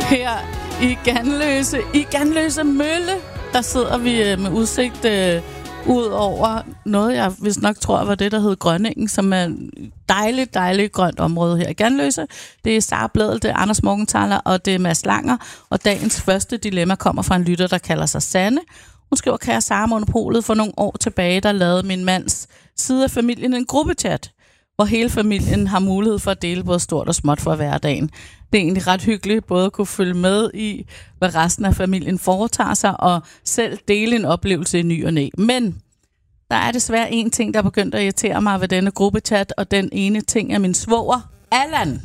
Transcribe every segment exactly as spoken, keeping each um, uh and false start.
her i Ganløse. I Ganløse Mølle, der sidder vi med udsigt øh, ud over noget, jeg vist nok tror var det, der hed Grønningen, som er et dejligt, dejligt grønt område her i Ganløse. Det er Sara Blædel, det er Anders Morgenthaler, og det er Mads Langer. Og dagens første dilemma kommer fra en lytter, der kalder sig Sanne. Hun skriver, kære Sara, Monopolet, for nogle år tilbage, der lavede min mands side af familien en gruppechat, hvor hele familien har mulighed for at dele både stort og småt for hverdagen. Det er egentlig ret hyggeligt både at kunne følge med i, hvad resten af familien foretager sig, og selv dele en oplevelse i ny og næ. Men der er desværre en ting, der er begyndt at irritere mig ved denne gruppechat, og den ene ting er min svoger, Allan.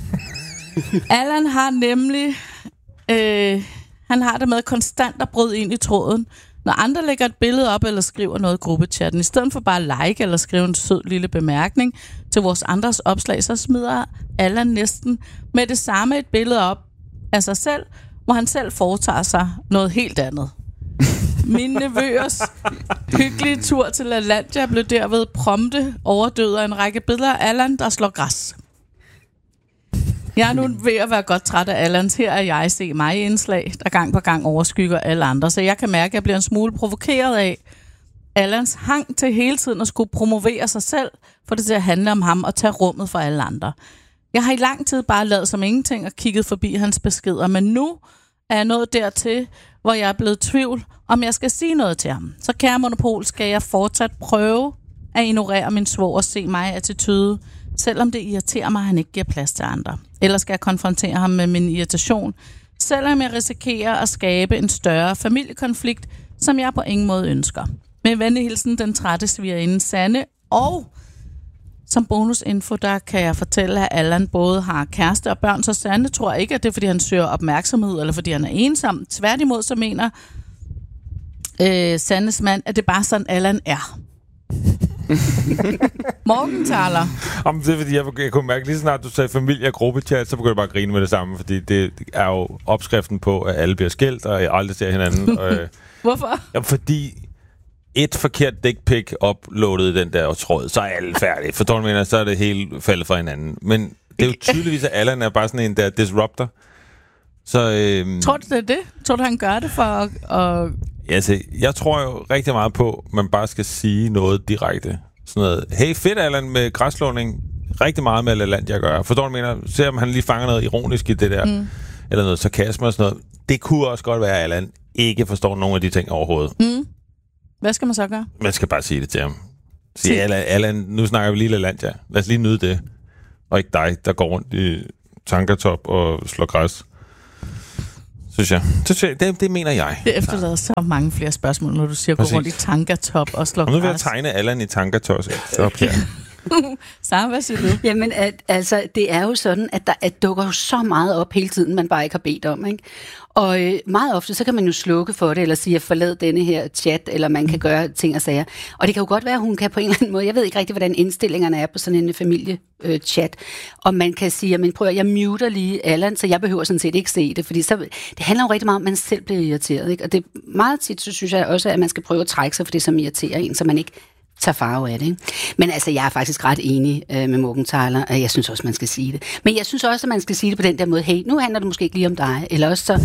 Allan har nemlig... Øh, han har det med konstant at bryde ind i tråden, når andre lægger et billede op eller skriver noget i gruppechatten. I stedet for bare at like eller skrive en sød lille bemærkning til vores andres opslag, så smider Allan næsten med det samme et billede op af sig selv, hvor han selv foretager sig noget helt andet. Min nevøers hyggelige tur til LaLandia blev derved prompte overdød af en række billeder af Allan, der slår græs. Jeg er nu ved at være godt træt af Allans. Her er jeg se mig indslag, der gang på gang overskygger alle andre. Så jeg kan mærke, at jeg bliver en smule provokeret af Allans hang til hele tiden at skulle promovere sig selv, for det til at handle om ham og tage rummet for alle andre. Jeg har i lang tid bare lavet som ingenting og kigget forbi hans beskeder, men nu er jeg nået dertil, hvor jeg er blevet i tvivl, om jeg skal sige noget til ham. Så kære Monopol, skal jeg fortsat prøve at ignorere min svoger og se mig attitude, selvom det irriterer mig, at han ikke giver plads til andre. Eller skal jeg konfrontere ham med min irritation, selvom jeg risikerer at skabe en større familiekonflikt, som jeg på ingen måde ønsker. Med venlig hilsen, den trætte svigerinde Sanne. Og som bonusinfo, der kan jeg fortælle, at Allan både har kæreste og børn, så Sanne tror ikke, at det er, fordi han søger opmærksomhed, eller fordi han er ensom. Tværtimod, så mener øh, Sannes mand, at det bare sådan, Allan er. Morgenthaler. Jamen, det er fordi, jeg, jeg kunne mærke lige snart, du sagde familie og gruppechat, så begyndte jeg bare at grine med det samme, fordi det er jo opskriften på, at alle bliver skilt, og jeg aldrig ser hinanden. og, øh, Hvorfor? Jamen, fordi et forkert dick pic uploadet i den der tråd, så er alle færdige. For du mener, så er det helt faldet fra hinanden. Men det er jo tydeligvis, at Allan er bare sådan en, der disruptor. Så, øh, tror du, det er det? Tror du, han gør det for at... at... Altså, jeg tror jo rigtig meget på, at man bare skal sige noget direkte. Sådan noget, hey fedt Allan med græsslåning, rigtig meget med LaLandia at gøre. Forstår du, mener? Se om han lige fanger noget ironisk i det der, mm. eller noget sarkasme og sådan noget. Det kunne også godt være, at Allan ikke forstår nogen af de ting overhovedet. Mm. Hvad skal man så gøre? Man skal bare sige det til ham. Sige, Allan, Allan, nu snakker vi lige LaLandia. Lad os lige nyde det. Og ikke dig, der går rundt i tankertop og slår græs. Synes jeg. Det, det, det mener jeg. Det efterlader så mange flere spørgsmål, når du siger, gå rundt i tankertop og slå græs. Og nu vil jeg tegne Allan i tankertop. Okay. Sara, hvad siger du? Jamen, at, altså, det er jo sådan, at der at dukker jo så meget op hele tiden, man bare ikke har bedt om, ikke? Og øh, meget ofte, så kan man jo slukke for det, eller sige, at forlad denne her chat, eller man kan gøre ting og sager. Og det kan jo godt være, at hun kan på en eller anden måde, jeg ved ikke rigtig, hvordan indstillingerne er på sådan en familie-chat, øh, og man kan sige, men prøv at jeg muter lige Allan, så jeg behøver sådan set ikke se det, fordi så, det handler jo rigtig meget om, at man selv bliver irriteret, ikke? Og det meget tit, så synes jeg også, at man skal prøve at trække sig for det, som irriterer en, så man ikke tager farve af det, ikke? Men altså, jeg er faktisk ret enig øh, med Morgenthaler, og jeg synes også, man skal sige det. Men jeg synes også, at man skal sige det på den der måde, hey, nu handler det måske ikke lige om dig, eller også så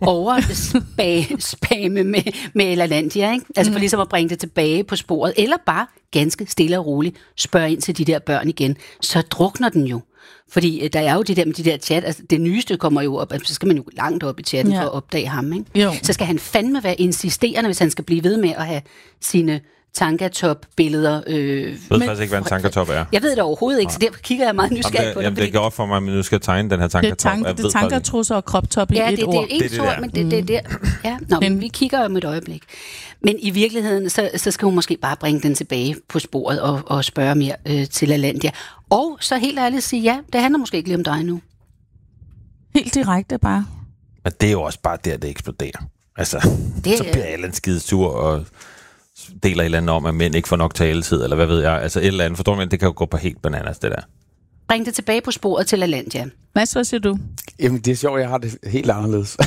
overspame med, med LaLandia, ikke? Altså for ligesom at bringe det tilbage på sporet, eller bare ganske stille og roligt spørge ind til de der børn igen, så drukner den jo. Fordi der er jo det der med de der chat, altså det nyeste kommer jo op, så skal man jo langt op i chatten ja. for at opdage ham, ikke? Jo. Så skal han fandme være insisterende, hvis han skal blive ved med at have sine tankatop-billeder. Øh, jeg ved faktisk ikke, hvad en tankatop er. Jeg ved det overhovedet ikke, så derfor kigger jeg meget nysgerrig på det. Jamen, det går op for mig, men nu skal jeg tegne den her tankatop. Det er, tank, det er tankertrusser og kroptop i ja, et det, ord. Ja, det er et ord, men det, det, det, ja. Nå, men vi kigger om et øjeblik. Men i virkeligheden, så, så skal hun måske bare bringe den tilbage på sporet og, og spørge mere øh, til LaLandia. Og så helt ærligt sige, ja, det handler måske ikke lige om dig nu. Helt direkte bare. Men det er jo også bare der, det eksploderer. Altså, det, så bliver Allan skide sur og deler et eller andet om, at mænd ikke får nok taletid, eller hvad ved jeg. Altså et eller andet, forstår man, det kan jo gå på helt bananas, det der. Bring det tilbage på sporet til LaLandia. Mads, hvad siger du? Jamen, det er sjovt, jeg har det helt anderledes.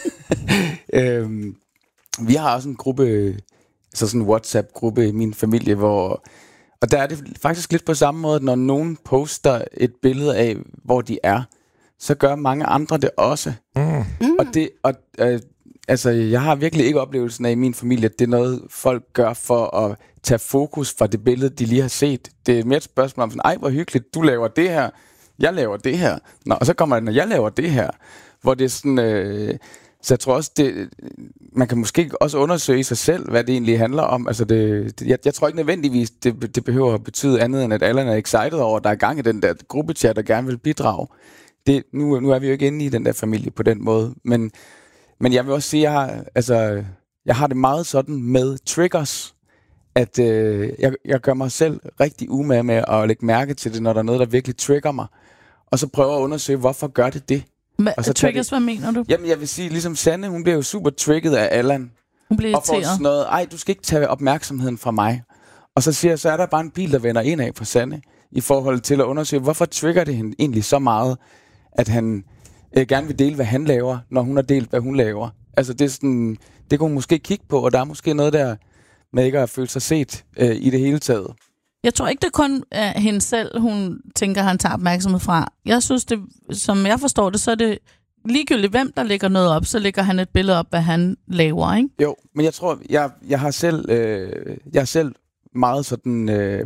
øhm, vi har også en gruppe, så sådan en WhatsApp-gruppe i min familie, hvor, og der er det faktisk lidt på samme måde, når nogen poster et billede af, hvor de er, så gør mange andre det også. Mm. Mm. Og det, og, øh, altså, jeg har virkelig ikke oplevelsen af i min familie, at det er noget, folk gør for at tage fokus fra det billede, de lige har set. Det er mere et spørgsmål om sådan, ej, hvor hyggeligt, du laver det her, jeg laver det her. Nå, og så kommer det, når jeg laver det her, hvor det er sådan... Øh, så jeg tror også, det, man kan måske også undersøge i sig selv, hvad det egentlig handler om. Altså det, det, jeg, jeg tror ikke nødvendigvis, det, det behøver at betyde andet, end at Allan er excited over, at der er gang i den der gruppechat, der gerne vil bidrage. Det, nu, nu er vi jo ikke inde i den der familie på den måde. Men, men jeg vil også sige, at jeg har, altså, jeg har det meget sådan med triggers, at øh, jeg, jeg gør mig selv rigtig umage med at lægge mærke til det, når der er noget, der virkelig trigger mig. Og så prøver at undersøge, hvorfor gør det det? Hva, triggers, det, hvad mener du? Jamen, jeg vil sige, ligesom Sanne, hun bliver jo super trigget af Allan. Hun bliver og får sådan noget, ej, du skal ikke tage opmærksomheden fra mig. Og så siger jeg, så er der bare en bil, der vender ind af for Sanne, i forhold til at undersøge, hvorfor trigger det hende egentlig så meget, at han øh, gerne vil dele, hvad han laver, når hun har delt, hvad hun laver. Altså, det er sådan, det kunne hun måske kigge på, og der er måske noget der, med ikke at føle sig set øh, i det hele taget. Jeg tror ikke, det kun er hende selv, hun tænker, han tager opmærksomhed fra. Jeg synes, det, som jeg forstår det, så er det ligegyldigt, hvem der lægger noget op, så lægger han et billede op, hvad han laver, ikke? Jo, men jeg tror, jeg, jeg har selv, øh, jeg er selv meget sådan øh,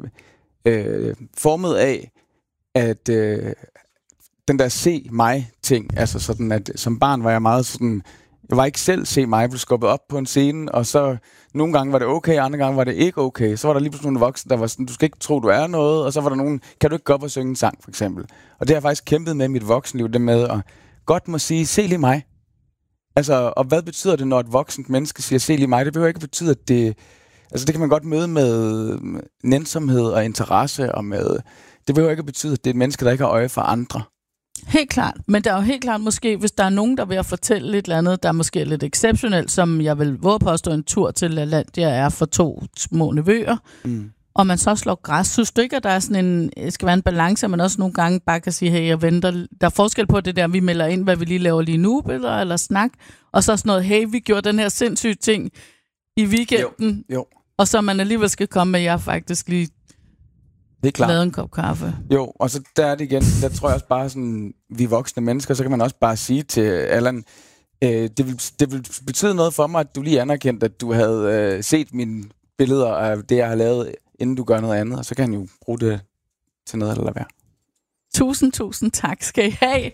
øh, formet af, at øh, den der se mig-ting, altså sådan, at som barn var jeg meget sådan, jeg var ikke selv se mig, jeg blev skubbet op på en scene, og så nogle gange var det okay, andre gange var det ikke okay. Så var der lige pludselig nogle voksne, der var sådan, du skal ikke tro, du er noget, og så var der nogen, kan du ikke gå op og synge en sang, for eksempel. Og det har jeg faktisk kæmpet med i mit voksenliv, det med at godt må sige, se lige mig. Altså, og hvad betyder det, når et voksent menneske siger, se lige mig? Det behøver ikke betyde, at det... Altså, det kan man godt møde med nænsomhed og interesse, og med... Det behøver ikke betyde, at det er et menneske, der ikke har øje for andre. Helt klart. Men der er jo helt klart måske, hvis der er nogen, der vil fortælle lidt eller andet, der er måske lidt exceptionelt, som jeg vil våge påstå en tur til LaLandia er for to små nevøer, mm. og man så slår græs. Synes du ikke, at der er sådan en, skal være en balance, man også nogle gange bare kan sige, hey, jeg venter. Der er forskel på det der, vi melder ind, hvad vi lige laver lige nu, eller, eller snak, og så sådan noget, hey, vi gjorde den her sindssyge ting i weekenden, jo, jo. og så man alligevel skal komme med, jeg faktisk lige lavet en kop kaffe. Jo, og så der er det igen, der tror jeg også bare sådan, vi er voksne mennesker, så kan man også bare sige til Allan, øh, det, vil, det vil betyde noget for mig, at du lige anerkendte, at du havde øh, set mine billeder af det, jeg har lavet, inden du gør noget andet, og så kan han jo bruge det til noget eller være. Tusind, tusind tak skal I have.